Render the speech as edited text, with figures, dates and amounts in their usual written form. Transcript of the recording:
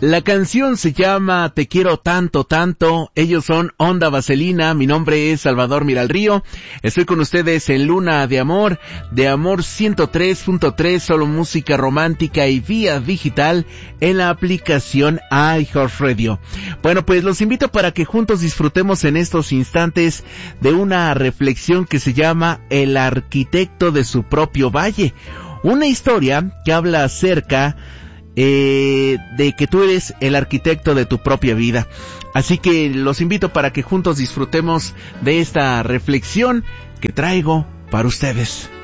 La canción se llama Te quiero tanto, tanto. Ellos son Onda Vaselina. Mi nombre es Salvador Miralrío. Estoy con ustedes en Luna de Amor 103.3, solo música romántica y vía digital en la aplicación iHeartRadio. Bueno, pues los invito para que juntos disfrutemos en estos instantes de una reflexión que se llama El arquitecto de su propio valle. Una historia que habla acerca de que tú eres el arquitecto de tu propia vida. Así que los invito para que juntos disfrutemos de esta reflexión que traigo para ustedes.